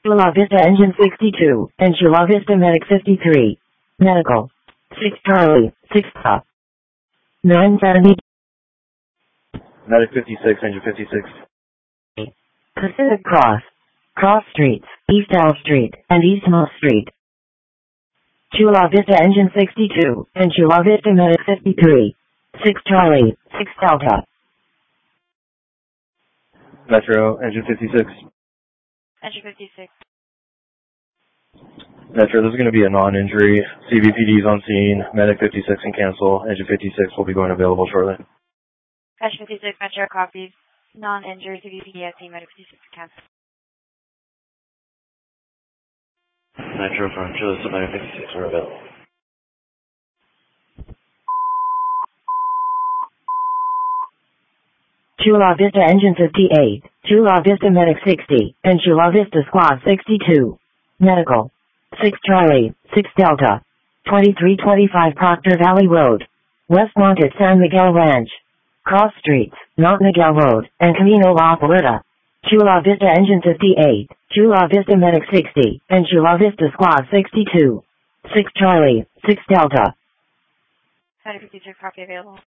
Chula Vista Engine 62, and Chula Vista Medic 53. Medical. 6 Charlie, 6 Pop. 970. Medic 56, Engine 56. Pacific Cross. Cross Streets, East L Street, and East Mill Street. Chula Vista Engine 62, and Chula Vista Medic 53. 6 Charlie, 6 Delta. Metro, Engine 56. Engine 56. Metro, this is going to be a non-injury. CVPD is on scene. Medic 56 can cancel. Engine 56 will be going available shortly. Engine 56, Metro copies. Non-injury CVPD at scene. Medic 56 cancel. Metro from Chula Vista Medic 56 are available. Chula Vista Engine 58, Chula Vista Medic 60, and Chula Vista Squad 62. Medical. 6 Charlie, 6 Delta. 2325 Proctor Valley Road. Westmont at San Miguel Ranch. Cross Streets, Mount Miguel Road, and Camino La Puerta. Chula Vista Engine 58, Chula Vista Medic 60, and Chula Vista Squad 62. 6 Charlie, 6 Delta. Medic 56 copy available.